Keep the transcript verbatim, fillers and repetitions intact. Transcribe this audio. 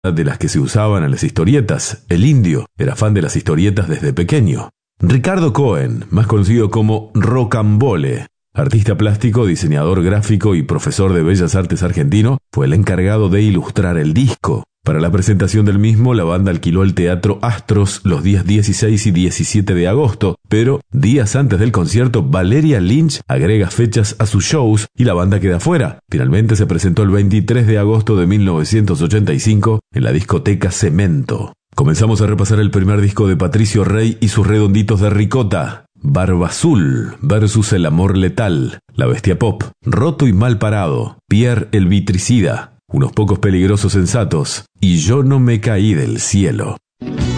de las que se usaban en las historietas. El Indio era fan de las historietas desde pequeño. Ricardo Cohen, más conocido como Rocambole, artista plástico, diseñador gráfico y profesor de Bellas Artes argentino, fue el encargado de ilustrar el disco. Para la presentación del mismo, la banda alquiló el Teatro Astros los días dieciséis y diecisiete de agosto, pero días antes del concierto, Valeria Lynch agrega fechas a sus shows y la banda queda fuera. Finalmente se presentó el veintitrés de agosto de mil novecientos ochenta y cinco en la discoteca Cemento. Comenzamos a repasar el primer disco de Patricio Rey y sus redonditos de ricota. Barba Azul versus El Amor Letal, La Bestia Pop, Roto y Mal Parado, Pierre el Vitricida, Unos Pocos Peligrosos Sensatos y Yo No Me Caí del Cielo.